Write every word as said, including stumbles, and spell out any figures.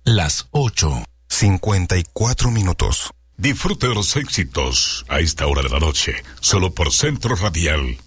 las ocho, cincuenta y cuatro minutos. Disfrute de los éxitos a esta hora de la noche, solo por Centro Radial